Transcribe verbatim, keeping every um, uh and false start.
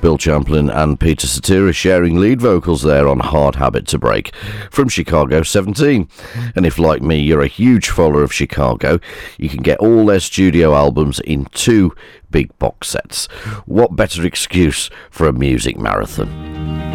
Bill Champlin and Peter Cetera sharing lead vocals there on Hard Habit to Break from Chicago seventeen. And if, like me, you're a huge follower of Chicago, you can get all their studio albums in two big box sets. What better excuse for a music marathon?